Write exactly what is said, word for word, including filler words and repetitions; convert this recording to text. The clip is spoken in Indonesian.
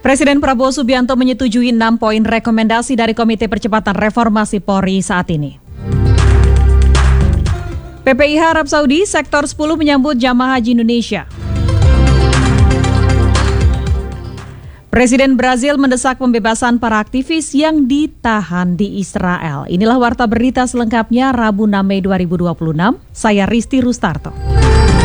Presiden Prabowo Subianto menyetujui enam poin rekomendasi dari Komite Percepatan Reformasi Polri saat ini. P P I H Arab Saudi, Sektor sepuluh menyambut jamaah haji Indonesia. Presiden Brazil mendesak pembebasan para aktivis yang ditahan di Israel. Inilah warta berita selengkapnya Rabu enam Mei dua ribu dua puluh enam. Saya Risti Rustarto.